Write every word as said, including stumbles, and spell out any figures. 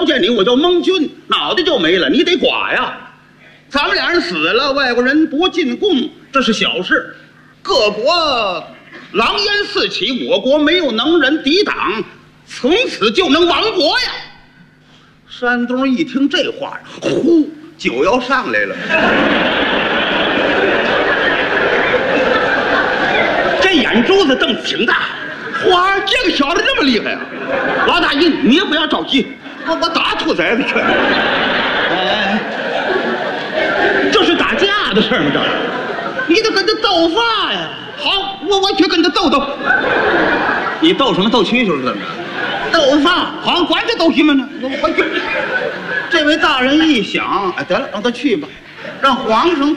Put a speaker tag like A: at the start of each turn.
A: 见你我就蒙君，脑袋就没了，你得剐呀。咱们俩人死了，外国人不进贡，这是小事。各国狼烟四起，我国没有能人抵挡，从此就能亡国呀。山东一听这话，呼，酒要上来了。这眼珠子瞪得挺大，哇，这个小子这么厉害啊！老大爷，你也不要着急，我我打兔崽子去。哎，这是打架的事吗？这是，你得跟他斗法呀。好，我我去跟他斗斗。你斗什么？斗蛐蛐是怎么着？斗法，好，管他斗什么呢？我我去。这位大人一想，哎，得了，让他去吧，让皇上